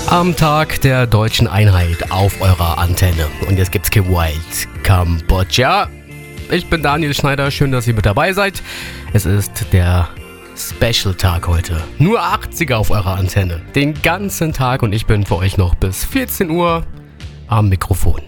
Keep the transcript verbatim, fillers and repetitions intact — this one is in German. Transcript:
Am Tag der deutschen Einheit auf eurer Antenne. Und jetzt gibt's Wild Kambodscha. Ich bin Daniel Schneider, schön, dass ihr mit dabei seid. Es ist der Special-Tag heute. Nur achtziger auf eurer Antenne. Den ganzen Tag und ich bin für euch noch bis vierzehn Uhr am Mikrofon.